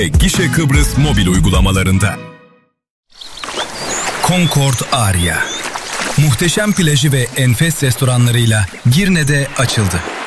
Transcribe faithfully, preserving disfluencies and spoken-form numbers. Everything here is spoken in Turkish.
Gişe Kıbrıs mobil uygulamalarında. Concord Aria. Muhteşem plajı ve enfes restoranlarıyla Girne'de açıldı.